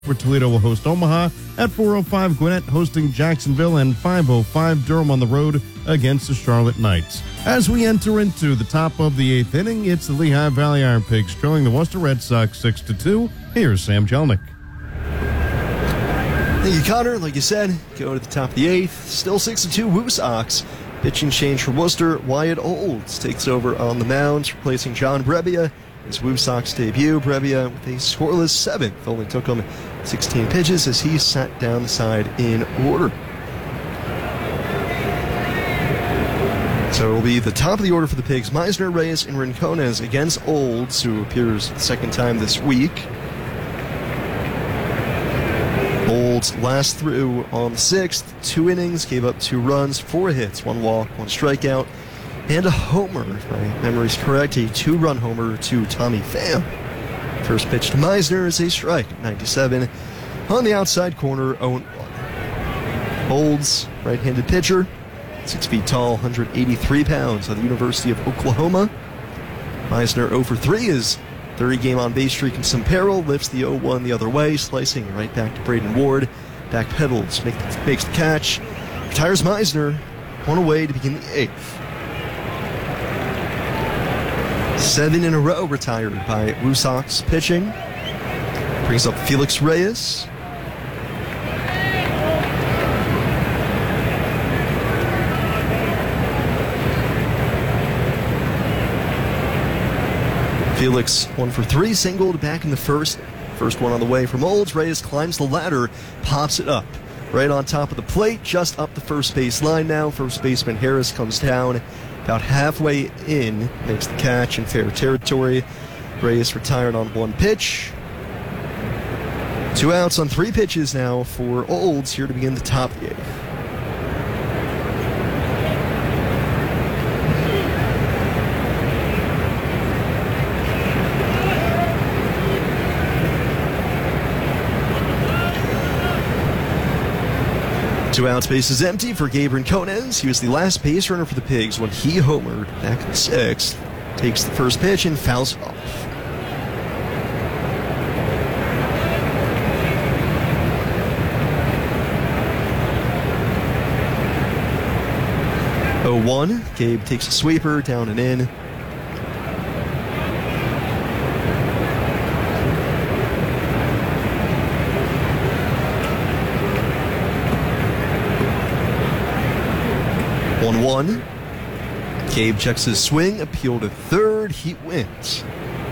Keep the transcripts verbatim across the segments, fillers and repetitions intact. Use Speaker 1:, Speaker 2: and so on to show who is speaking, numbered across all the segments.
Speaker 1: For Toledo will host Omaha at four oh five, Gwinnett hosting Jacksonville, and five oh five Durham on the road against the Charlotte Knights. As we enter into the top of the eighth inning, it's the Lehigh Valley Iron Pigs trailing the Worcester Red Sox six to two. Here's Sam Jelnick.
Speaker 2: Thank you, Connor. Like you said, go to the top of the eighth. Still six to two Woo Sox. Pitching change for Worcester. Wyatt Olds takes over on the mound, replacing John Brebbia. His Woo Sox debut, Brebbia with a scoreless seventh. Only took him sixteen pitches as he sat down the side in order. So it will be the top of the order for the Pigs. Meisner, Reyes, and Rincones against Olds, who appears the second time this week. Olds last through on the sixth. Two innings, gave up two runs, four hits, one walk, one strikeout, and a homer, if my memory's correct, a two-run homer to Tommy Pham. First pitch to Meisner is a strike, ninety-seven. On the outside corner, oh one. Olds, right-handed pitcher, six feet tall, one hundred eighty-three pounds, at the University of Oklahoma. Meisner oh for three, is thirty-game on-base streak in some peril, lifts the oh one the other way, slicing right back to Braden Ward. Back pedals, make the, makes the catch, retires Meisner, one away to begin the eighth. Seven in a row retired by Woo Sox pitching. Brings up Felix Reyes. Felix, one for three, singled back in the first. First one on the way from Olds. Reyes climbs the ladder, pops it up. Right on top of the plate, just up the first base line now. First baseman Harris comes down about halfway in, makes the catch in fair territory. Reyes retired on one pitch. Two outs on three pitches now for Olds here to begin the top of the eighth. Two outs, bases empty for Gabe Rincones. He was the last base runner for the Pigs when he homered back in the sixth. Takes the first pitch and fouls it off. oh one, Gabe takes a sweeper, down and in. one one. Gabe checks his swing, appeal to third, he wins.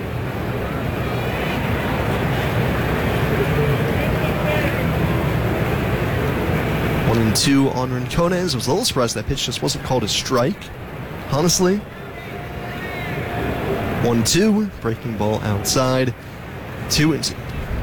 Speaker 2: One and two on Rincones. I was a little surprised that pitch just wasn't called a strike, honestly. one two, breaking ball outside, two and two.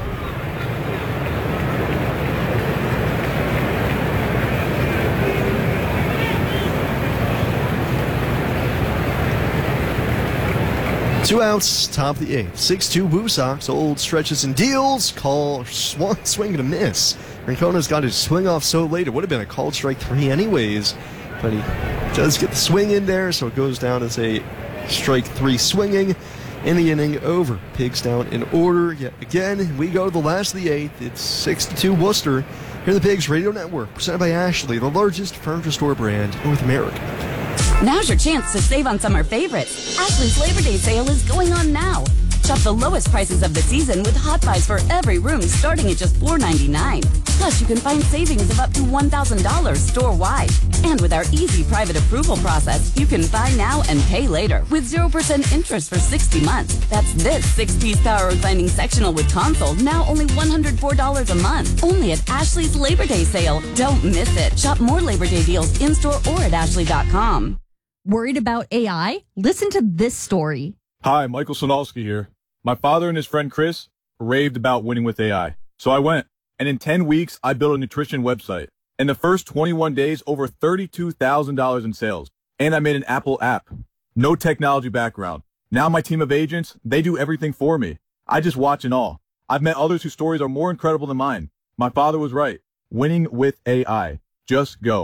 Speaker 2: Two outs, top of the eighth. six two Woo Sox. Old stretches and deals. Call, sw- swing and a miss. Rincones got his swing off so late, it would have been a called strike three anyways. But he does get the swing in there, so it goes down as a strike three swinging. In the inning over. Pigs down in order yet again. We go to the last of the eighth. It's six to two Worcester. Here in the Pigs Radio Network, presented by Ashley, the largest furniture store brand in North America.
Speaker 3: Now's your chance to save on summer favorites. Ashley's Labor Day sale is going on now. Shop the lowest prices of the season with hot buys for every room starting at just four ninety-nine. Plus, you can find savings of up to one thousand dollars store-wide. And with our easy private approval process, you can buy now and pay later with zero percent interest for sixty months. That's this six-piece power reclining sectional with console, now only one hundred four dollars a month. Only at Ashley's Labor Day sale. Don't miss it. Shop more Labor Day deals in-store or at ashley dot com.
Speaker 4: Worried about A I? Listen to this story.
Speaker 5: Hi, Michael Sonalski here. My father and his friend Chris raved about winning with A I. So I went, and in ten weeks, I built a nutrition website. In the first twenty-one days, over thirty-two thousand dollars in sales. And I made an Apple app. No technology background. Now my team of agents, they do everything for me. I just watch and all. I've met others whose stories are more incredible than mine. My father was right. Winning with A I. Just go.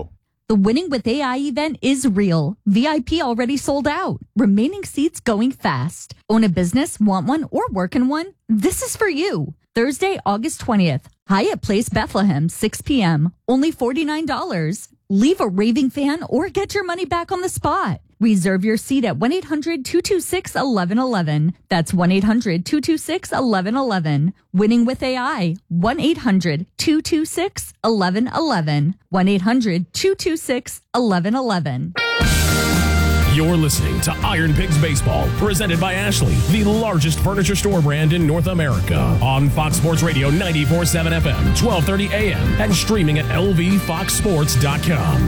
Speaker 4: The Winning with A I event is real. V I P already sold out. Remaining seats going fast. Own a business, want one, or work in one? This is for you. Thursday, August twentieth. Hyatt Place, Bethlehem, six p.m. Only forty-nine dollars. Leave a raving fan or get your money back on the spot. Reserve your seat at one eight hundred two two six one one one one. That's one eight hundred two two six one one one one. Winning with A I. one eight hundred two two six one one one one. one eight hundred two two six one one one one.
Speaker 6: You're listening to Iron Pigs Baseball, presented by Ashley, the largest furniture store brand in North America. On Fox Sports Radio ninety-four point seven F M, twelve thirty A M, and streaming at L V fox sports dot com.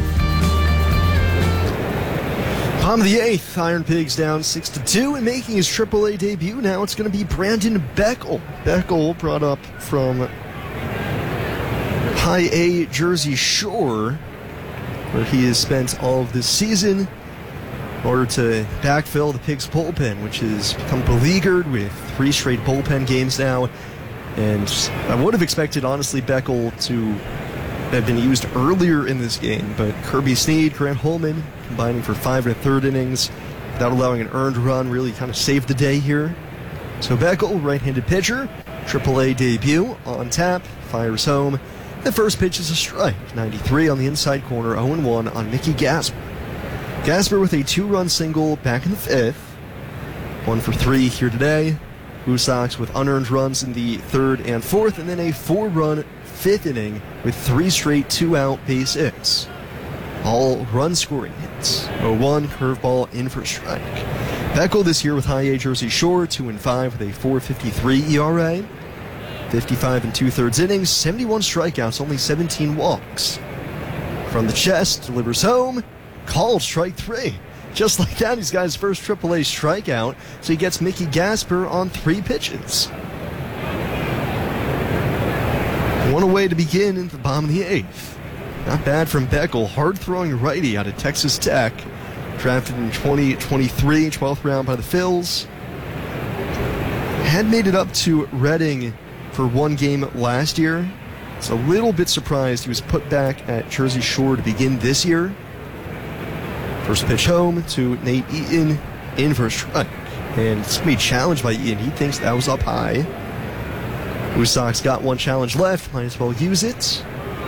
Speaker 2: Bottom of the eighth, Iron Pigs down six to two, and making his triple A debut now, it's going to be Brandon Beckel. Beckel brought up from High A Jersey Shore, where he has spent all of this season in order to backfill the Pigs bullpen, which has become beleaguered with three straight bullpen games now. And I would have expected, honestly, Beckel to have been used earlier in this game, but Kirby Snead, Grant Holman combining for five and a third innings without allowing an earned run really kind of saved the day here. So Beckel, right-handed pitcher, triple A debut, on tap, fires home. The first pitch is a strike, ninety-three on the inside corner, oh and one on Mickey Gasper. Gasper with a two-run single back in the fifth. One for three here today. Blue Sox with unearned runs in the third and fourth, and then a four-run fifth inning with three straight two-out base hits. All run-scoring hits. oh one, curveball in for a strike. Beckel this year with High A Jersey Shore, two and five with a four fifty-three E R A. fifty-five and two-thirds innings, seventy-one strikeouts, only seventeen walks. From the chest, delivers home. Called strike three. Just like that, he's got his first triple A strikeout, so he gets Mickey Gasper on three pitches. One away to begin in the bottom of the eighth. Not bad from Beckel, hard-throwing righty out of Texas Tech. Drafted in twenty twenty-three, twelfth round by the Phils. Had made it up to Reading for one game last year. It's a little bit surprised he was put back at Jersey Shore to begin this year. First pitch home to Nate Eaton, in for a strike. And it's going to be challenged by Eaton. He thinks that was up high. Blue Sox got one challenge left. Might as well use it.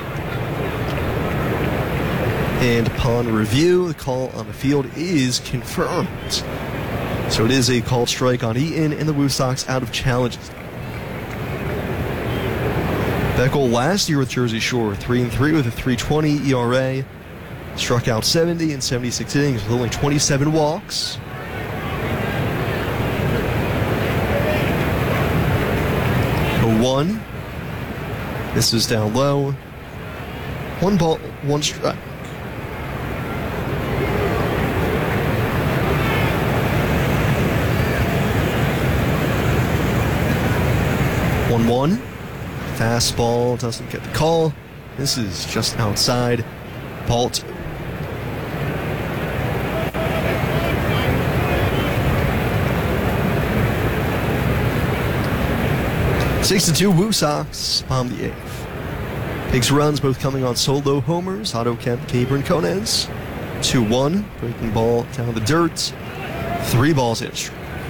Speaker 2: And upon review, the call on the field is confirmed. So it is a called strike on Eaton, and the Blue Sox out of challenges. Beckel last year with Jersey Shore, three and three with a three twenty E R A. Struck out seventy in seventy-six innings with only twenty-seven walks. oh one. This is down low. One ball, one strike. one one. Fastball doesn't get the call. This is just outside. Ball two. Six to two, Woo Sox on the eighth. Pigs runs both coming on solo homers. Otto Kemp, Cabron Conez. two one. Breaking ball down the dirt. Three balls in.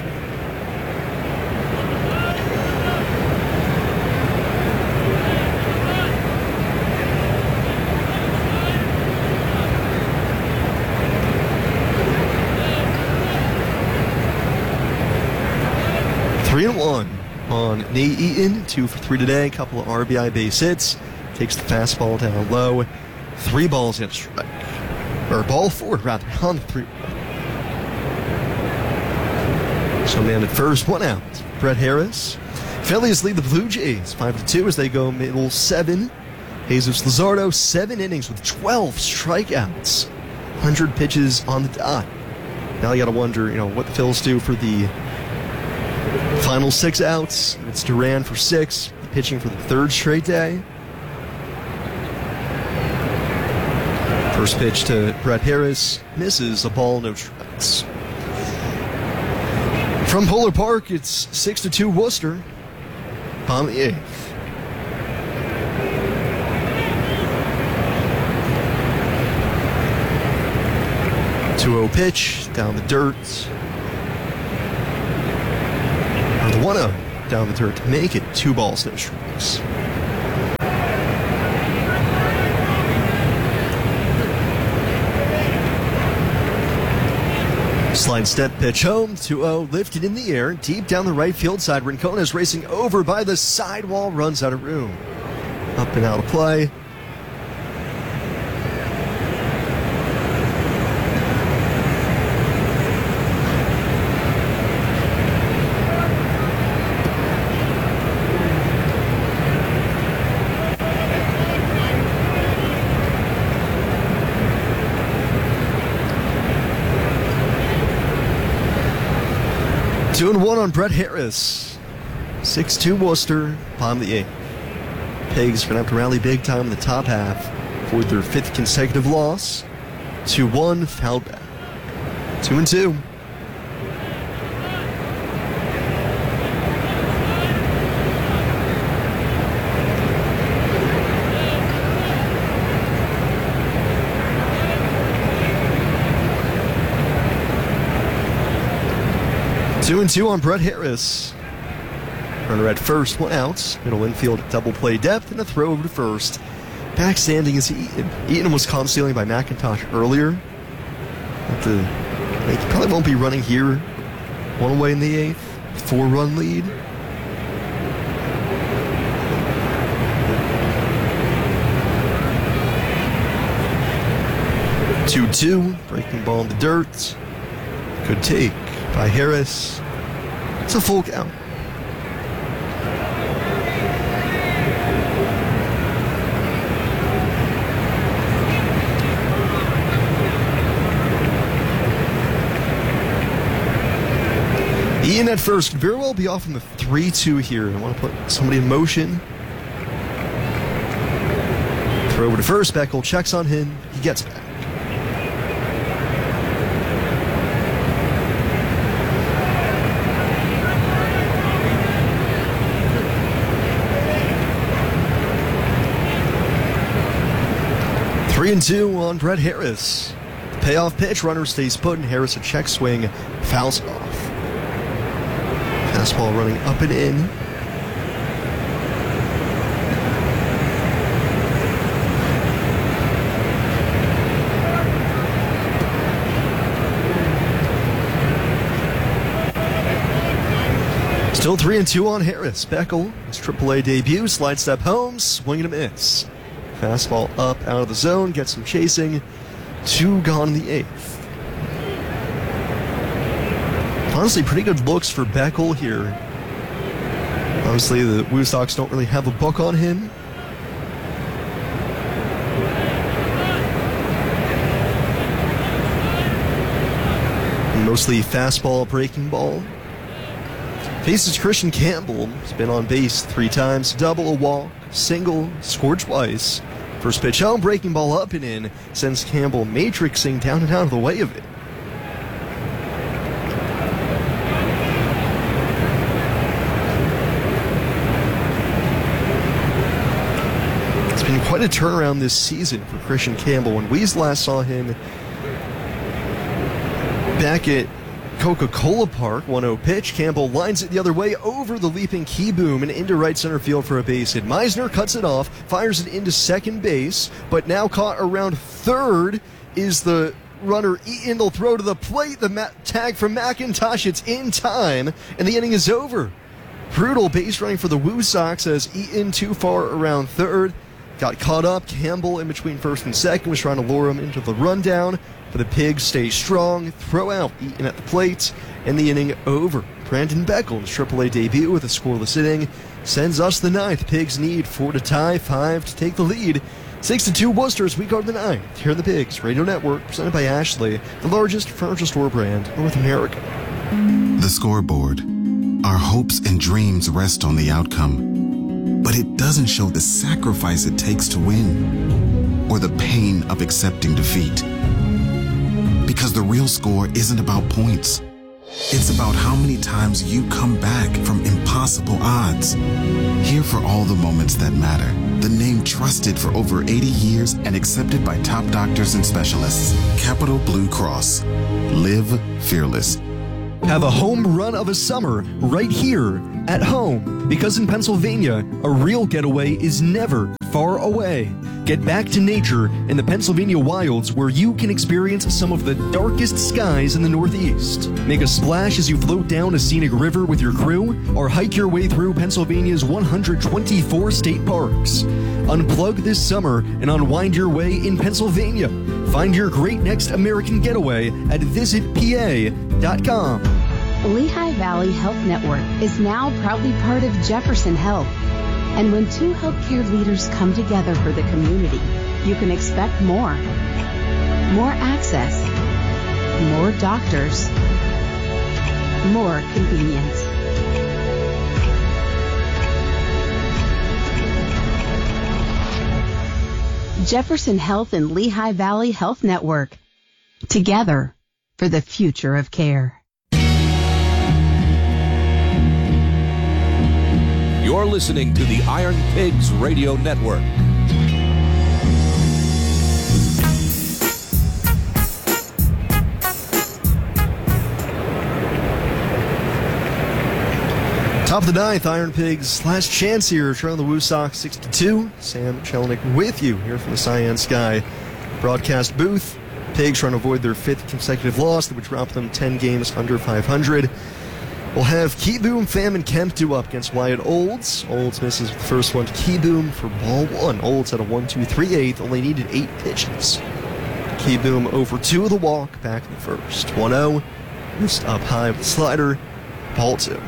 Speaker 2: Three and one on Nate Eaton, two for three today, couple of R B I base hits, takes the fastball down low, three balls in a strike, or ball four rather, on the three. So man at first, one out. Brett Harris. Phillies lead the Blue Jays five to two as they go middle seven. Jesus Luzardo, seven innings with twelve strikeouts, one hundred pitches on the dot. Now you got to wonder, you know, what the Phils do for the final six outs. It's Duran for six, pitching for the third straight day. First pitch to Brett Harris, misses a ball, no strikes. From Polar Park, it's six to two Worcester on the eighth. two oh pitch down the dirt. Or the one oh down the dirt to make it two balls, no strikes. Slide step pitch home, two oh, lifted in the air, deep down the right field side. Rincon is racing over by the sidewall, runs out of room. Up and out of play. Two and one on Brett Harris. six two Worcester, bottom of the eighth. Pigs are going to have to rally big time in the top half for their fifth consecutive loss. two one, fouled back. two and two. Two and two on Brett Harris. Runner at first, one out. Middle infield, double play depth, and a throw over to first. Backstanding is Eaton. Eaton was caught stealing by McIntosh earlier. But the, he probably won't be running here. One away in the eighth. Four-run lead. two two. Breaking ball in the dirt. Good take by Harris. It's a full count. Ian at first could very well be off in the three two here. I want to put somebody in motion. Throw over to first. Beckel checks on him. He gets back. Three and two on Brett Harris. The payoff pitch, runner stays put, and Harris a check swing, fouls it off. Fastball running up and in. Still three and two on Harris. Beckel, his triple A debut, slide step home, swing and a miss. Fastball up, out of the zone, gets some chasing. Two gone in the eighth. Honestly, pretty good looks for Beckel here. Obviously, the Woo Sox don't really have a book on him. Mostly fastball, breaking ball. Faces Christian Campbell. He's been on base three times. Double, a walk, single, scored twice. First pitch home, breaking ball up and in. Sends Campbell matrixing down and out of the way of it. It's been quite a turnaround this season for Christian Campbell. When we last saw him back at Coca-Cola Park, one oh pitch. Campbell lines it the other way over the leaping Keyboom and into right center field for a base hit. Meisner cuts it off, fires it into second base, but now caught around third is the runner Eaton. They'll throw to the plate. The ma- tag from McIntosh. It's in time, and the inning is over. Brutal base running for the Woo Sox as Eaton too far around third. Got caught up. Campbell in between first and second was trying to lure him into the rundown. But the Pigs stay strong, throw out Eaton at the plate, and the inning over. Brandon Beckel, his triple A debut with a scoreless inning, sends us the ninth. Pigs need four to tie, five to take the lead. Six to two Worcester as we go to the ninth. Here are the Pigs Radio Network, presented by Ashley, the largest furniture store brand in North America.
Speaker 7: The scoreboard. Our hopes and dreams rest on the outcome, but it doesn't show the sacrifice it takes to win, or the pain of accepting defeat. Because the real score isn't about points. It's about how many times you come back from impossible odds. Here for all the moments that matter. The name trusted for over eighty years and accepted by top doctors and specialists. Capital Blue Cross. Live fearless.
Speaker 2: Have a home run of a summer right here at home, because in Pennsylvania, a real getaway is never far away. Get back to nature in the Pennsylvania wilds, where you can experience some of the darkest skies in the Northeast. Make a splash as you float down a scenic river with your crew, or hike your way through Pennsylvania's one hundred twenty-four state parks. Unplug this summer and unwind your way in Pennsylvania. Find your great next American getaway at visit P A dot com.
Speaker 8: Lehigh Valley Health Network is now proudly part of Jefferson Health. And when two healthcare leaders come together for the community, you can expect more. More access. More doctors. More convenience. Jefferson Health and Lehigh Valley Health Network. Together for the future of care.
Speaker 9: You're listening to the Iron Pigs Radio Network.
Speaker 2: Top of the ninth, Iron Pigs last chance here, trailing the Woo Sox six to two. Sam Chelnick with you here from the Cyan Sky broadcast booth. Pigs trying to avoid their fifth consecutive loss that would drop them ten games under five hundred. We'll have Keyboom, Pham, and Kemp do up against Wyatt Olds. Olds misses the first one to Keyboom for ball one. Olds had a one two three eighth, only needed eight pitches. Keyboom over two of the walk, back in the first. one oh, missed up high with the slider, ball two.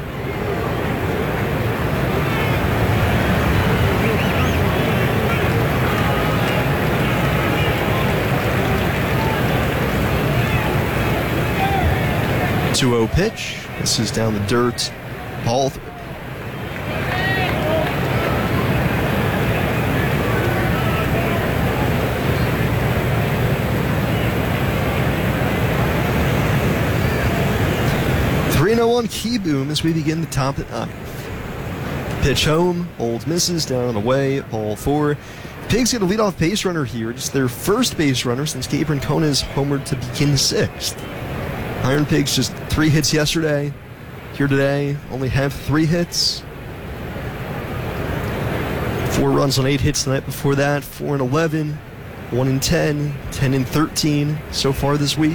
Speaker 2: two oh pitch. This is down the dirt. Ball three. three oh on Keyboom as we begin the top of the ninth. Pitch home. Olds misses. Down and away. Ball four. Pigs get a leadoff base runner here. Just their first base runner since Gabe Rincona's homered to begin the sixth. Iron Pigs just three hits yesterday. Here today, only have three hits. Four runs on eight hits the night before that. Four and eleven, one and ten, ten and thirteen so far this week.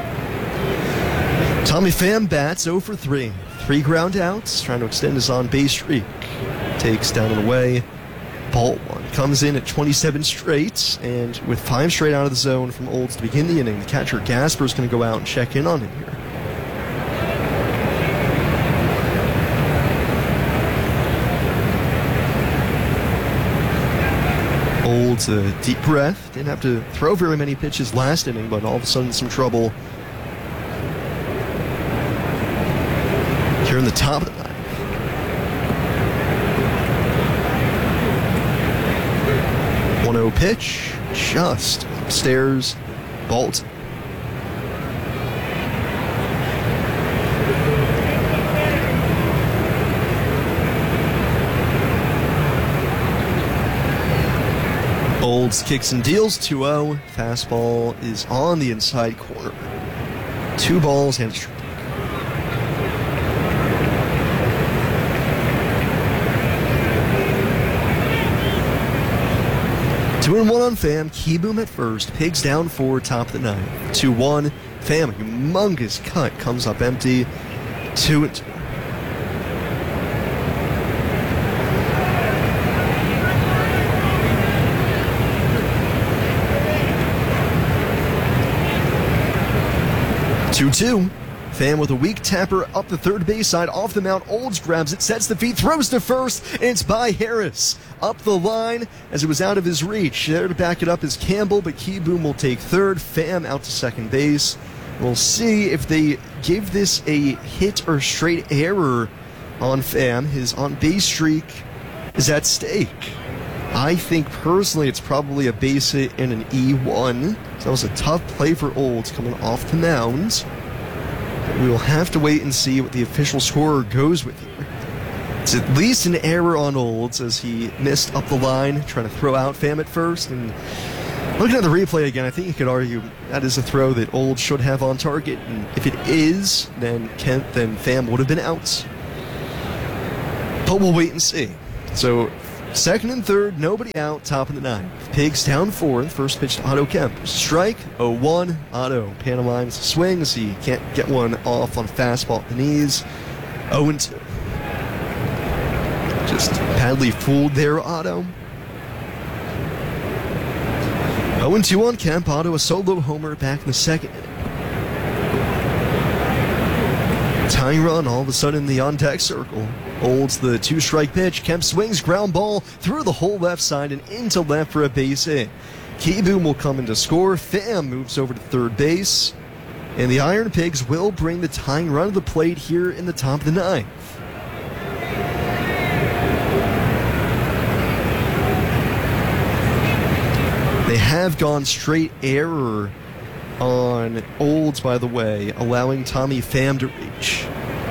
Speaker 2: Tommy Pham bats oh for three. Three ground outs, trying to extend his on-base streak. Takes down and away. Ball one. Comes in at twenty-seven straight, and with five straight out of the zone from Olds to begin the inning, the catcher Gasper is going to go out and check in on him here. Olds a deep breath. Didn't have to throw very many pitches last inning, but all of a sudden some trouble here in the top of the ninth. one oh pitch, just upstairs, Bolt. Olds kicks and deals, two oh. Fastball is on the inside corner. Two balls and a strike. Two and one on Pham. Keyboom at first. Pigs down four, top of the ninth. two one. Pham, a humongous cut, comes up empty. Two and two. two two. Pham with a weak tapper up the third base side, off the mound. Olds grabs it, sets the feet, throws to first, and it's by Harris. Up the line as it was out of his reach. There to back it up is Campbell, but Keyboom will take third. Pham out to second base. We'll see if they give this a hit or straight error on Pham. His on-base streak is at stake. I think personally it's probably a base hit and an E one. So that was a tough play for Olds coming off the mound. We will have to wait and see what the official scorer goes with here. It's at least an error on Olds as he missed up the line, trying to throw out Pham at first. And looking at the replay again, I think you could argue that is a throw that Olds should have on target. And if it is, then Kemp, then Pham would have been out. But we'll wait and see. So second and third, nobody out, top of the ninth. Pigs down four, first pitch to Otto Kemp. Strike, oh one, Otto pantomimes swings. He can't get one off on a fastball at the knees. oh and two. Just badly fooled there, Otto. oh and two on Kemp. Otto a solo homer back in the second inning. Tying run, all of a sudden the on-deck circle. Holds the two-strike pitch. Kemp swings, ground ball through the whole left side and into left for a base hit. Kieboom will come in to score. Pham moves over to third base. And the Iron Pigs will bring the tying run to the plate here in the top of the ninth. They have gone straight error on Olds, by the way, allowing Tommy Pham to reach.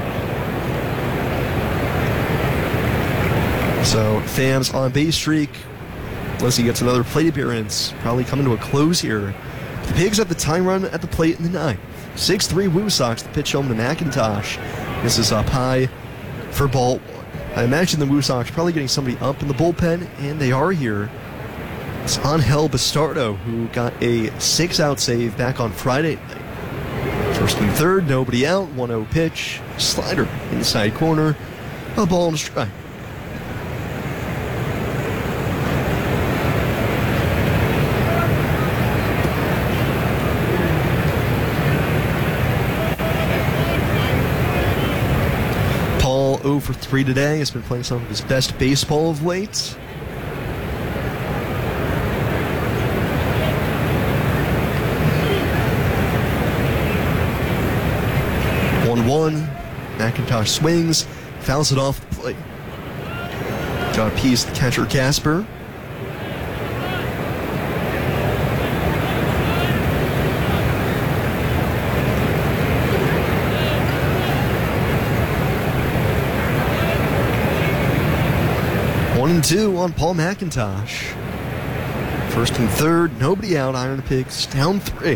Speaker 2: So Pham's on base streak, unless he gets another plate appearance, probably coming to a close here. The Pigs have the tying run at the plate in the ninth. six three Woo Sox, the pitch home to McIntosh. This is up high for ball one. I imagine the Woo Sox probably getting somebody up in the bullpen, and they are here. It's Angel Bastardo, who got a six-out save back on Friday night. First and third, nobody out, one oh pitch. Slider inside corner, a ball and a strike. oh for three today. Has been playing some of his best baseball of late. one one. McIntosh swings, fouls it off the plate. Got a piece the catcher Casper. One and two on Paul McIntosh. First and third, nobody out. Iron Pigs down three.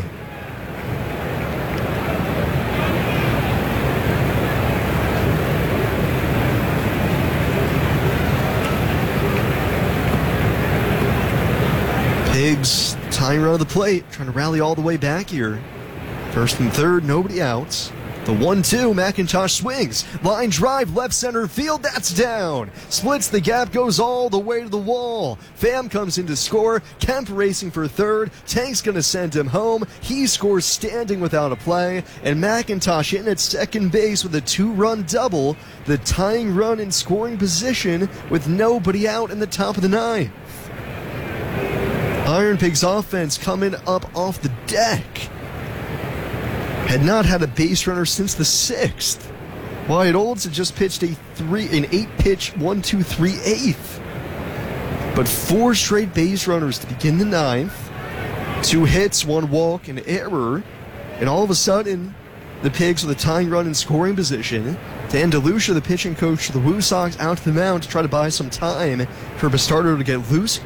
Speaker 2: Pigs tying run of the plate, trying to rally all the way back here. First and third, nobody out. The one two, McIntosh swings. Line drive, left center field, that's down. Splits the gap, goes all the way to the wall. Pham comes in to score. Kemp racing for third. Tank's going to send him home. He scores standing without a play. And McIntosh in at second base with a two-run double. The tying run in scoring position with nobody out in the top of the ninth. Iron Pigs offense coming up off the deck. Had not had a base runner since the sixth. Wyatt Olds had just pitched a three, an eight-pitch one two three eighth. But four straight base runners to begin the ninth. Two hits, one walk, an error. And all of a sudden, the Pigs with a tying run in scoring position. Dan DeLucia, the pitching coach of the Woo Sox, out to the mound to try to buy some time for Bastardo to get loose.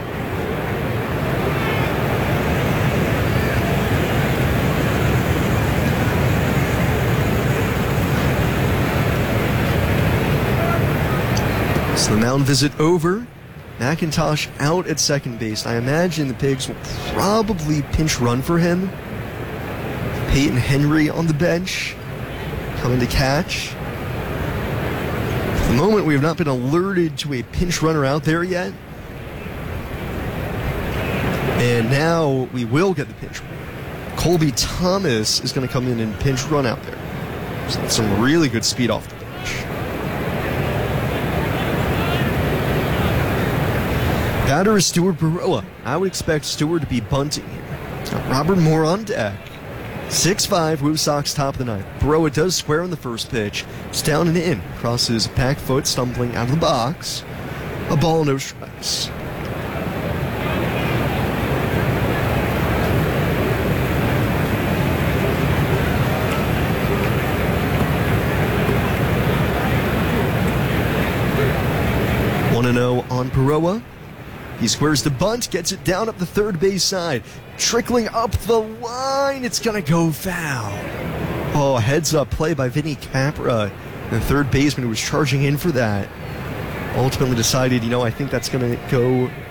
Speaker 2: So the mound visit over. McIntosh out at second base. I imagine the Pigs will probably pinch run for him. Peyton Henry on the bench, coming to catch. For the moment, we have not been alerted to a pinch runner out there yet. And now we will get the pinch run. Colby Thomas is going to come in and pinch run out there. So that's some really good speed off the bench. Batter is Stuart Baroa. I would expect Stuart to be bunting here. It's got Robert Moore on deck. six five, Woo Sox top of the ninth. Baroa does square on the first pitch. It's down and in. Crosses back foot, stumbling out of the box. A ball, no strikes. one and oh on Baroa. He squares the bunt, gets it down up the third base side. Trickling up the line, it's going to go foul. Oh, heads up play by Vinny Capra. The third baseman who was charging in for that ultimately decided, you know, I think that's going to go